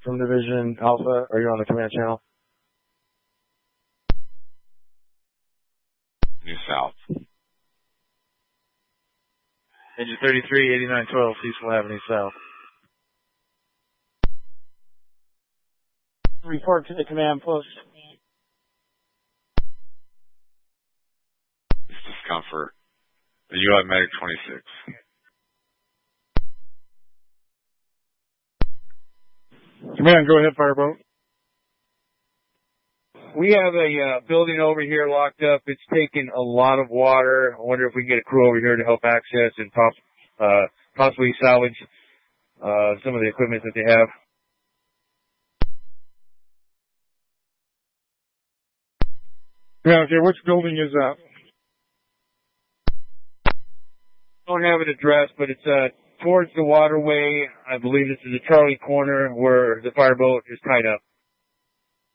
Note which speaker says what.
Speaker 1: from Division Alpha. Are you on the command channel?
Speaker 2: New South.
Speaker 3: Engine 33, 8912, Peaceful Avenue South.
Speaker 4: Report to the command post.
Speaker 2: It's discomfort. The UI Medic 26.
Speaker 1: Command, go ahead, Fireboat.
Speaker 5: We have a building over here locked up. It's taking a lot of water. I wonder if we can get a crew over here to help access and possibly salvage some of the equipment that they have.
Speaker 1: Yeah, okay, which building is that?
Speaker 5: Don't have it addressed, but it's towards the waterway. I believe this is a Charlie Corner where the fireboat is tied up.